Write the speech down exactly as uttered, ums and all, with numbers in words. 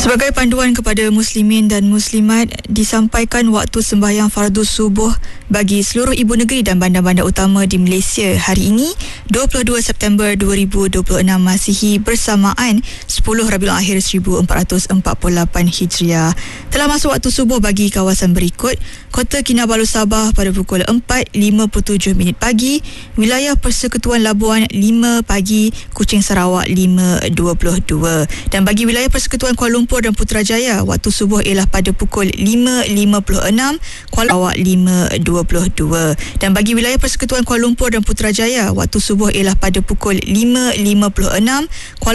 Sebagai panduan kepada muslimin dan muslimat, disampaikan waktu sembahyang fardu subuh bagi seluruh ibu negeri dan bandar-bandar utama di Malaysia hari ini, dua puluh dua September dua ribu dua puluh enam Masihi, bersamaan sepuluh Rabiul Akhir seribu empat ratus empat puluh lapan Hijriah. Telah masuk waktu subuh bagi kawasan berikut: Kota Kinabalu Sabah pada pukul empat lima puluh tujuh minit pagi, wilayah Persekutuan Labuan lima pagi, Kuching Sarawak lima dua puluh dua. Dan bagi wilayah Persekutuan Kuala Lumpur dan Putrajaya, waktu subuh ialah pada pukul lima lima puluh enam, Kuala Awak lima dua puluh dua. Dan bagi wilayah Persekutuan Kuala Lumpur dan Putrajaya, waktu subuh ialah pada pukul lima lima puluh enam, Kuala